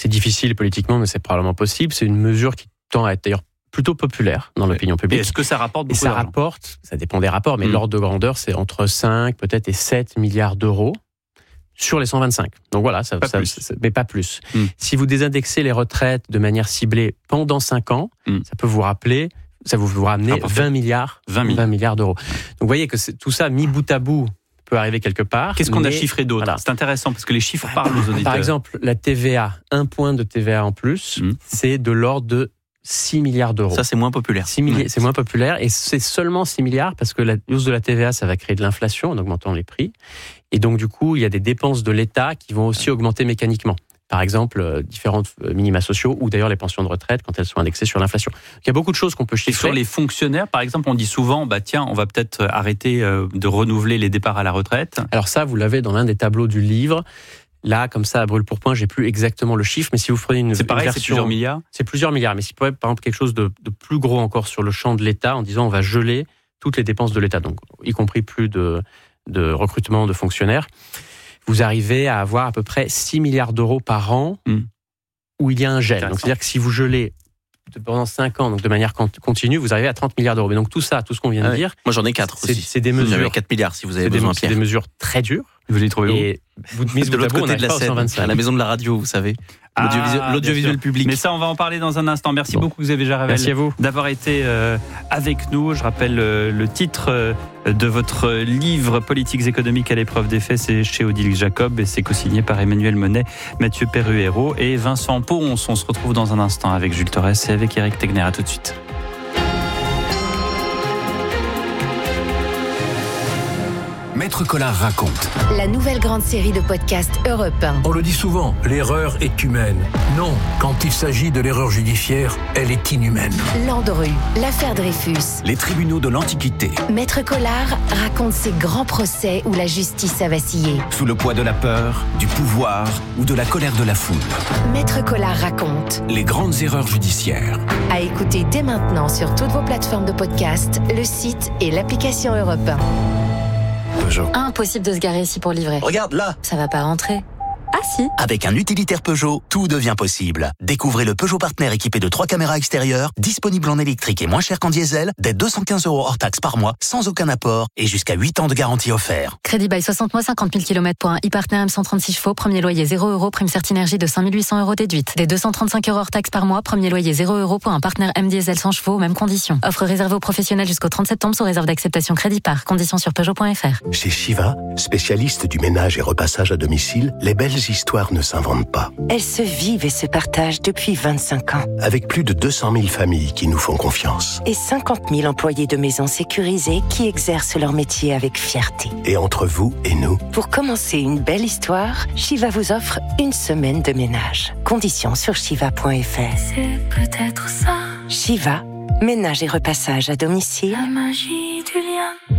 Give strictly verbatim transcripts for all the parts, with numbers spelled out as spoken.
c'est difficile politiquement, mais c'est probablement possible. C'est une mesure qui tend à être d'ailleurs plutôt populaire dans l'opinion publique. Et est-ce que ça rapporte beaucoup et ça d'argent ? rapporte, ça dépend des rapports, mais mmh. l'ordre de grandeur, c'est entre cinq peut-être et sept milliards d'euros sur les cent vingt-cinq. Donc voilà, ça, pas ça, plus. ça, mais pas plus. Mmh. Si vous désindexez les retraites de manière ciblée pendant cinq ans, mmh. ça peut vous rappeler, ça vous, vous ramener vingt milliards, vingt milliards d'euros. Donc vous voyez que c'est, tout ça mis bout à bout peut arriver quelque part. Qu'est-ce qu'on mais, a chiffré d'autre ? Voilà. C'est intéressant parce que les chiffres parlent aux auditeurs. Par exemple, la T V A, un point de T V A en plus, mmh. c'est de l'ordre de six milliards d'euros. Ça, c'est moins populaire. six milliards, mmh. C'est moins populaire et c'est seulement six milliards parce que la hausse de la T V A, ça va créer de l'inflation en augmentant les prix. Et donc, du coup, il y a des dépenses de l'État qui vont aussi augmenter mécaniquement. Par exemple, euh, différents minima sociaux ou d'ailleurs les pensions de retraite quand elles sont indexées sur l'inflation. Donc, il y a beaucoup de choses qu'on peut chiffrer. Et sur les fonctionnaires, par exemple, on dit souvent, bah tiens, on va peut-être arrêter euh, de renouveler les départs à la retraite. Alors ça, vous l'avez dans l'un des tableaux du livre. Là, comme ça, à brûle pour point, j'ai plus exactement le chiffre, mais si vous prenez une, c'est pareil, une version, c'est plusieurs milliards. C'est plusieurs milliards, mais si vous prenez par exemple quelque chose de, de plus gros encore sur le champ de l'État, en disant on va geler toutes les dépenses de l'État, donc y compris plus de, de recrutement de fonctionnaires, vous arrivez à avoir à peu près six milliards d'euros par an mmh. où il y a un gel. Donc c'est-à-dire que si vous gelez pendant cinq ans, donc de manière continue, vous arrivez à trente milliards d'euros. Mais donc tout ça, tout ce qu'on vient ah de oui. dire, moi j'en ai quatre c'est, aussi. C'est des mesures. J'avais quatre milliards si vous avez c'est besoin, des, Pierre. C'est des mesures très dures. Vous les trouvez où ? Et vous de mise de l'autre côté côté de la scène, à la maison de la radio, vous savez. L'audiovisuel, ah, l'audiovisuel public. Mais ça, on va en parler dans un instant. Merci bon. beaucoup, Xavier Jarrevel, Merci à vous d'avoir été euh, avec nous. Je rappelle euh, le titre euh, de votre livre Politiques économiques à l'épreuve des faits, c'est chez Odile Jacob et c'est co-signé par Emmanuel Monet, Mathieu Perruero et Vincent Ponce. On se retrouve dans un instant avec Jules Torres et avec Eric Tegner. À tout de suite. Maître Collard raconte. La nouvelle grande série de podcasts Europe un. On le dit souvent, l'erreur est humaine. Non, quand il s'agit de l'erreur judiciaire, elle est inhumaine. Landru, l'affaire Dreyfus. Les tribunaux de l'Antiquité. Maître Collard raconte ces grands procès où la justice a vacillé. Sous le poids de la peur, du pouvoir ou de la colère de la foule. Maître Collard raconte. Les grandes erreurs judiciaires. À écouter dès maintenant sur toutes vos plateformes de podcast, le site et l'application Europe un. Peugeot. Impossible de se garer ici pour livrer. Regarde là. Ça va pas rentrer. Ah si. Avec un utilitaire Peugeot, tout devient possible. Découvrez le Peugeot Partner équipé de trois caméras extérieures, disponible en électrique et moins cher qu'en diesel, dès deux cent quinze euros hors taxe par mois, sans aucun apport et jusqu'à huit ans de garantie offert. Crédit bail soixante mois, cinquante mille kilomètres pour un e-Partner M cent trente-six chevaux, premier loyer zéro euros, prime Certinergie de cinq mille huit cents euros déduite. Dès deux cent trente-cinq euros hors taxe par mois, premier loyer zéro euros pour un Partner M diesel cent chevaux, mêmes conditions. Offre réservée aux professionnels jusqu'au trente septembre sous réserve d'acceptation crédit par. Conditions sur Peugeot point F R. Chez Shiva, spécialiste du ménage et repassage à domicile, les belles histoires ne s'inventent pas. Elles se vivent et se partagent depuis vingt-cinq ans. Avec plus de deux cent mille familles qui nous font confiance. Et cinquante mille employés de maisons sécurisées qui exercent leur métier avec fierté. Et entre vous et nous. Pour commencer une belle histoire, Shiva vous offre une semaine de ménage. Conditions sur shiva point F R. C'est peut-être ça. Shiva, ménage et repassage à domicile. La magie du lien.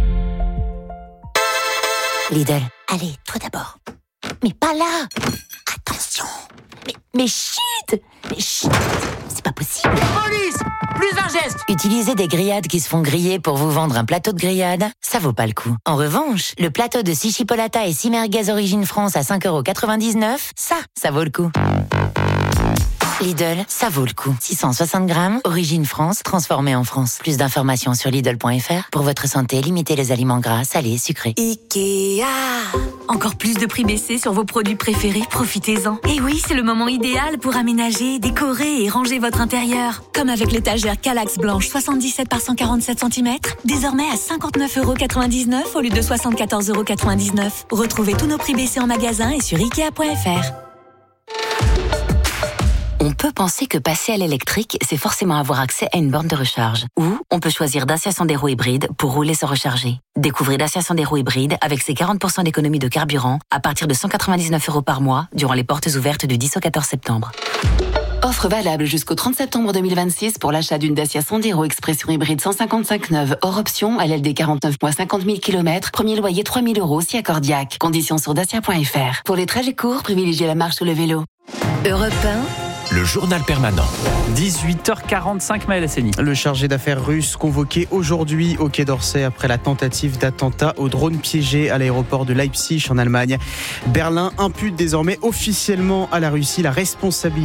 Lidl, allez, toi d'abord. Mais pas là. Attention. Mais, mais chut. Mais chut. C'est pas possible. Police. Plus d'un geste. Utiliser des grillades qui se font griller pour vous vendre un plateau de grillade, ça vaut pas le coup. En revanche, le plateau de six chipolata et six merguez Origine France à cinq euros quatre-vingt-dix-neuf, ça, ça vaut le coup. Lidl, ça vaut le coup. six cent soixante grammes, origine France, transformé en France. Plus d'informations sur Lidl point F R. Pour votre santé, limitez les aliments gras, salés et sucrés. Ikea. Encore plus de prix baissés sur vos produits préférés, profitez-en. Et oui, c'est le moment idéal pour aménager, décorer et ranger votre intérieur. Comme avec l'étagère Kallax blanche soixante-dix-sept par cent quarante-sept centimètres, désormais à cinquante-neuf euros quatre-vingt-dix-neuf au lieu de soixante-quatorze euros quatre-vingt-dix-neuf. Retrouvez tous nos prix baissés en magasin et sur ikea point F R. On peut penser que passer à l'électrique, c'est forcément avoir accès à une borne de recharge. Ou on peut choisir Dacia Sandero hybride pour rouler sans recharger. Découvrez Dacia Sandero hybride avec ses quarante pour cent d'économie de carburant à partir de cent quatre-vingt-dix-neuf euros par mois durant les portes ouvertes du dix au quatorze septembre. Offre valable jusqu'au trente septembre deux mille vingt-six pour l'achat d'une Dacia Sandero Expression hybride cent cinquante-cinq neuve hors option, L L D quarante-neuf mois cinquante mille kilomètres, premier loyer trois mille euros si accordiaque. Conditions sur dacia point F R. Pour les trajets courts, privilégiez la marche ou le vélo. Europe un. Le journal permanent. dix-huit heures quarante-cinq, Maël Hassani. Le chargé d'affaires russe convoqué aujourd'hui au Quai d'Orsay après la tentative d'attentat au drone piégé à l'aéroport de Leipzig en Allemagne. Berlin impute désormais officiellement à la Russie la responsabilité